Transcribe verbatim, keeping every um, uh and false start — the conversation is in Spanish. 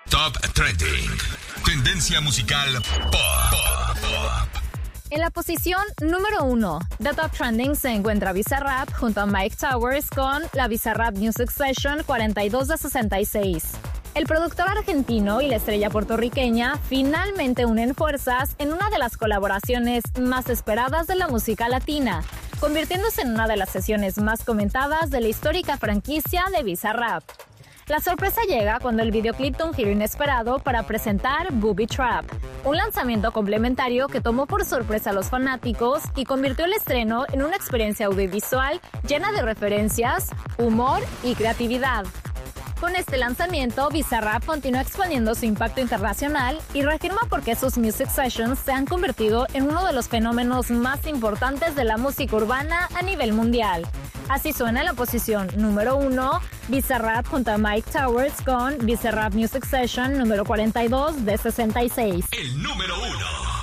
Top Trending. Tendencia musical pop. Pop, pop. En la posición número uno de Top Trending se encuentra Bizarrap junto a Mike Towers con la Bizarrap Music Session cuarenta y dos de sesenta y seis. El productor argentino y la estrella puertorriqueña finalmente unen fuerzas en una de las colaboraciones más esperadas de la música latina, convirtiéndose en una de las sesiones más comentadas de la histórica franquicia de Bizarrap. La sorpresa llega cuando el videoclip da un giro inesperado para presentar Booby Trap, un lanzamiento complementario que tomó por sorpresa a los fanáticos y convirtió el estreno en una experiencia audiovisual llena de referencias, humor y creatividad. Con este lanzamiento, Bizarrap continúa expandiendo su impacto internacional y reafirma por qué sus Music Sessions se han convertido en uno de los fenómenos más importantes de la música urbana a nivel mundial. Así suena en la posición número uno, Bizarrap junto a Mike Towers con Bizarrap Music Session número cuarenta y dos de sesenta y seis. El número uno.